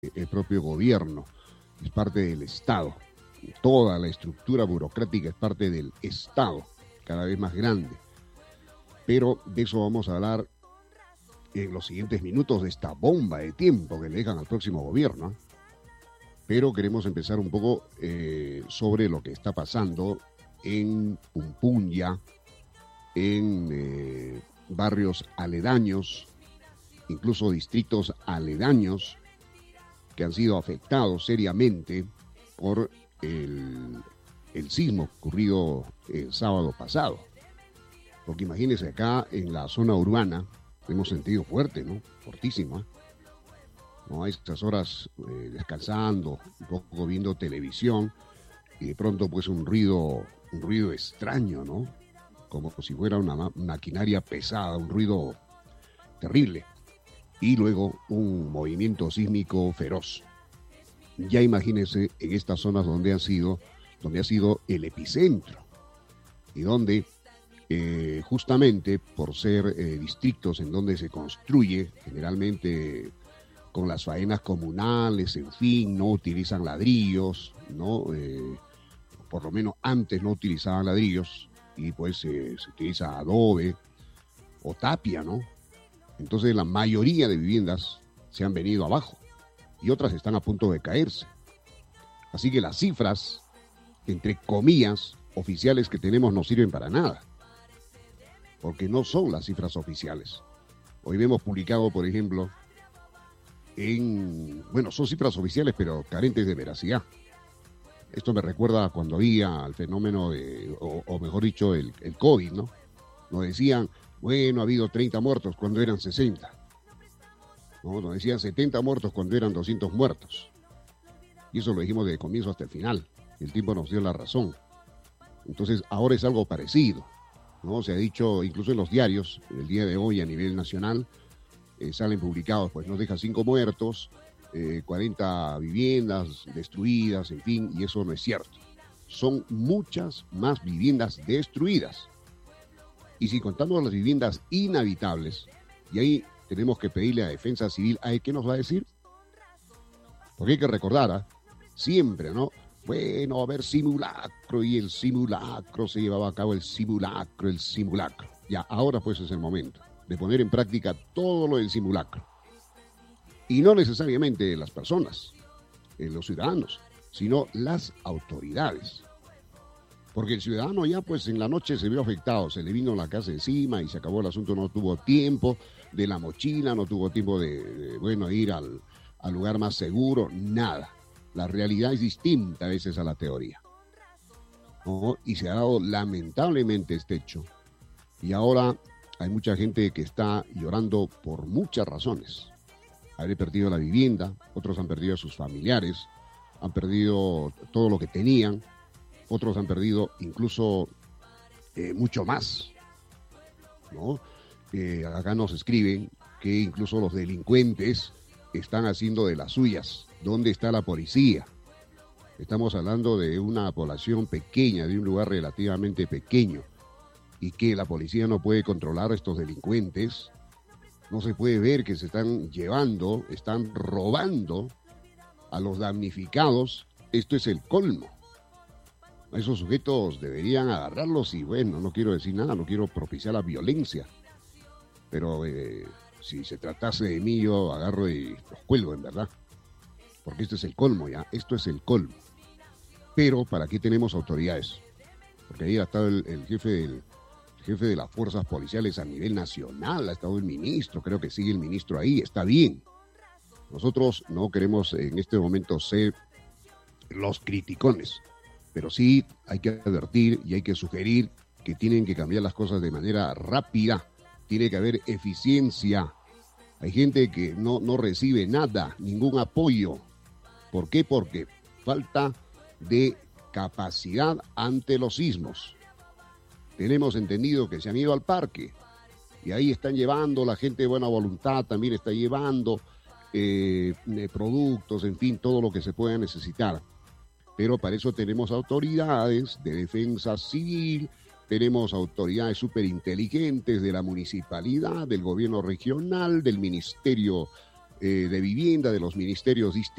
el propio gobierno, es parte del Estado. Toda la estructura burocrática es parte del Estado, cada vez más grande. Pero de eso vamos a hablar en los siguientes minutos, de esta bomba de tiempo que le dejan al próximo gobierno. Pero queremos empezar un poco sobre lo que está pasando en Pumpunya, en barrios aledaños, incluso distritos aledaños que han sido afectados seriamente por el sismo ocurrido el sábado pasado. Porque imagínense, acá en la zona urbana hemos sentido fuerte, ¿no? Fortísimo, ¿eh? ¿No? A estas horas descansando, un poco viendo televisión, y de pronto pues un ruido extraño, ¿no? Como si fuera una maquinaria pesada, un ruido terrible. Y luego un movimiento sísmico feroz. Ya imagínense en estas zonas donde ha sido el epicentro y donde justamente por ser distritos en donde se construye generalmente con las faenas comunales, en fin, no utilizan ladrillos, ¿no? Por lo menos antes no utilizaban ladrillos y pues se utiliza adobe o tapia, ¿no? Entonces la mayoría de viviendas se han venido abajo y otras están a punto de caerse. Así que las cifras, entre comillas, oficiales que tenemos no sirven para nada, porque no son las cifras oficiales. Hoy vemos publicado, por ejemplo, son cifras oficiales pero carentes de veracidad. Esto me recuerda cuando había el fenómeno o mejor dicho, el COVID, ¿no? Nos decían, bueno, ha habido 30 muertos cuando eran 60. ¿No? Nos decían 70 muertos cuando eran 200 muertos. Y eso lo dijimos desde el comienzo hasta el final. El tiempo nos dio la razón. Entonces, ahora es algo parecido, ¿no? Se ha dicho, incluso en los diarios, el día de hoy a nivel nacional, salen publicados, pues nos deja 5 muertos, 40 viviendas destruidas, en fin, y eso no es cierto. Son muchas más viviendas destruidas. Y si contamos las viviendas inhabitables, y ahí tenemos que pedirle a Defensa Civil, ¿a qué nos va a decir? Porque hay que recordar, siempre, ¿no? Bueno, a ver, simulacro, y el simulacro, se llevaba a cabo el simulacro. Ya, ahora pues es el momento de poner en práctica todo lo del simulacro. Y no necesariamente las personas, los ciudadanos, sino las autoridades. Porque el ciudadano ya pues en la noche se vio afectado, se le vino la casa encima y se acabó el asunto, no tuvo tiempo de la mochila, no tuvo tiempo de ir al lugar más seguro, nada. La realidad es distinta a veces a la teoría, ¿no? Y se ha dado lamentablemente este hecho. Y ahora hay mucha gente que está llorando por muchas razones. Haber perdido la vivienda, otros han perdido a sus familiares, han perdido todo lo que tenían, otros han perdido incluso mucho más, ¿no? Acá nos escriben que incluso los delincuentes están haciendo de las suyas. ¿Dónde está la policía? Estamos hablando de una población pequeña, de un lugar relativamente pequeño, y que la policía no puede controlar a estos delincuentes. No se puede ver que se están llevando, están robando a los damnificados. Esto es el colmo. A esos sujetos deberían agarrarlos y bueno, no quiero decir nada, no quiero propiciar la violencia, pero si se tratase de mí yo agarro y los cuelgo, en verdad, porque esto es el colmo ya, esto es el colmo. Pero ¿para qué tenemos autoridades? Porque ahí ha estado el jefe de las fuerzas policiales a nivel nacional, ha estado el ministro, creo que sigue el ministro ahí, está bien. Nosotros no queremos en este momento ser los criticones, pero sí hay que advertir y hay que sugerir que tienen que cambiar las cosas de manera rápida, tiene que haber eficiencia. Hay gente que no recibe nada, ningún apoyo. ¿Por qué? Porque falta de capacidad ante los sismos. Tenemos entendido que se han ido al parque y ahí están llevando, la gente de buena voluntad también está llevando productos, en fin, todo lo que se pueda necesitar. Pero para eso tenemos autoridades de defensa civil, tenemos autoridades súper inteligentes de la municipalidad, del gobierno regional, del ministerio de vivienda, de los ministerios distintos.